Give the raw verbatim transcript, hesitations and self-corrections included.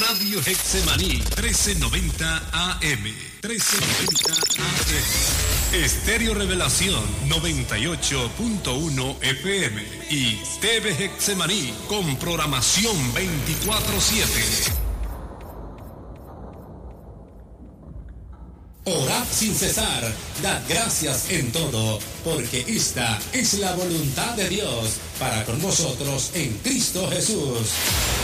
Radio Getsemaní, trece noventa A M. trece noventa A M. Estéreo Revelación, noventa y ocho punto uno F M. Y T V Getsemaní, con programación veinticuatro siete. Orad sin cesar, dad gracias en todo, porque esta es la voluntad de Dios para con vosotros en Cristo Jesús.